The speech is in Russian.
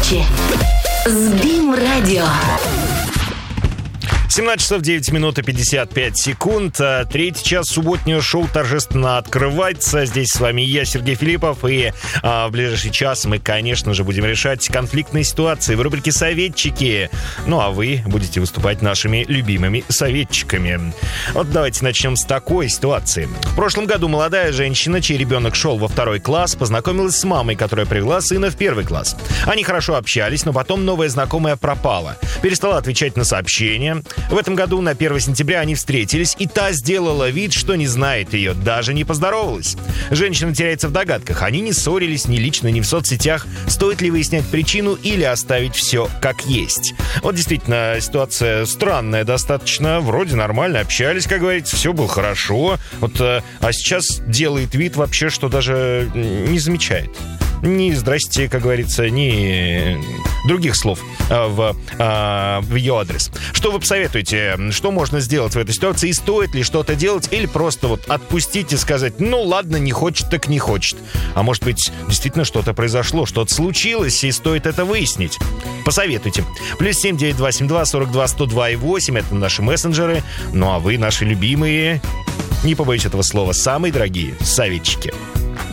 Короче, с БИМ-радио. 17 часов 9 минут и 55 секунд. Третий час субботнего шоу торжественно открывается. Здесь с вами я, Сергей Филиппов. И в ближайший час мы, конечно же, будем решать конфликтные ситуации в рубрике «Советчики». Ну, а вы будете выступать нашими любимыми советчиками. Вот давайте начнем с такой ситуации. В прошлом году молодая женщина, чей ребенок шел во 2 класс, познакомилась с мамой, которая привела сына в 1 класс. Они хорошо общались, но потом новая знакомая пропала. Перестала отвечать на сообщения. В этом году на 1 сентября они встретились, и та сделала вид, что не знает ее, даже не поздоровалась. Женщина теряется в догадках. Они не ссорились ни лично, ни в соцсетях. Стоит ли выяснять причину или оставить все как есть? Вот действительно, ситуация странная достаточно. Вроде нормально общались, как говорится, все было хорошо. Вот, а сейчас делает вид вообще, что даже не замечает. Ни «здрасте», как говорится, ни других слов в ее адрес. Что вы посоветуете? Что можно сделать в этой ситуации? И стоит ли что-то делать? Или просто вот отпустить и сказать: ну ладно, не хочет, так не хочет. А может быть, действительно что-то произошло, что-то случилось, и стоит это выяснить? Посоветуйте. +7 9272 42 102 и 8. Это наши мессенджеры. Ну а вы, наши любимые, не побоюсь этого слова, самые дорогие советчики.